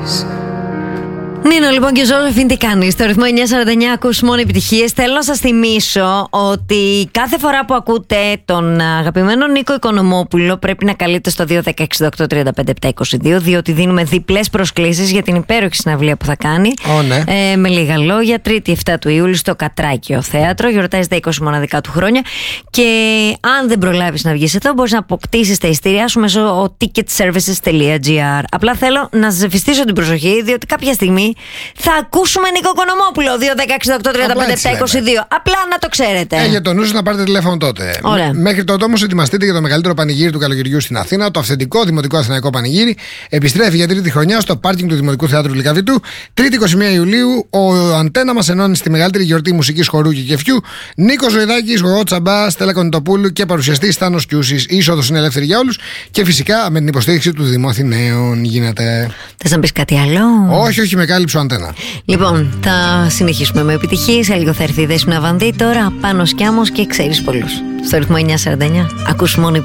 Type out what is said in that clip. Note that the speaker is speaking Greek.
Νίνο λοιπόν και Ζώζεφιν, τι κάνεις? Στο ρυθμό 949 ακούς μόνο επιτυχίες. Θέλω να σας θυμίσω ότι κάθε φορά που ακούτε τον αγαπημένο Νίκο Οικονομόπουλο πρέπει να καλείτε στο 210-68-35-722, διότι δίνουμε διπλές προσκλήσεις για την υπέροχη συναυλία που θα κάνει. Ναι. Με λίγα λόγια, 3η 7 του Ιούλη στο Κατράκιο Θέατρο. Γιορτάζει τα 20 μοναδικά του χρόνια. Και αν δεν προλάβεις να βγεις εδώ, μπορείς να αποκτήσεις τα ειστήριά σου μέσω ticketservices.gr. Απλά θέλω να σας ευαισθητήσω την προσοχή, διότι κάποια στιγμή θα ακούσουμε Νίκο Οικονομόπουλο. 210-68-35-722. Απλά να το ξέρετε. Για το νου σας να πάρετε τηλέφωνο τότε. Μέχρι τότε όμως ετοιμαστείτε για το μεγαλύτερο πανηγύρι του καλοκαιριού στην Αθήνα. Το αυθεντικό Δημοτικό Αθηναϊκό Πανηγύρι επιστρέφει για τρίτη χρονιά στο πάρκινγκ του Δημοτικού Θεάτρου Λυκαβητού. 3η 21 Ιουλίου ο Αντένα μας ενώνει στη μεγαλύτερη γιορτή μουσικής, χορού και κεφιού. Νίκος Ζωηδάκης, Γογό Τσαμπά, Στέλλα Κονιτοπούλου και παρουσιαστής Θάνος Κιούσης. Η είσοδος είναι ελεύθερη για όλους και φυσικά με την υποστήριξη του Δήμου Αθηναίων γίνεται. Θες να πεις κάτι άλλο? Όχι, με κάλυψε ο Αντένα. Λοιπόν, θα συνεχίσουμε με επιτυχίες. Σε λίγο θα έρθει η Δέσποινα Βανδύ. Τώρα πάνω σκιάμος και ξέρεις πολλούς. Στο ρυθμό 949 ακούς μόνο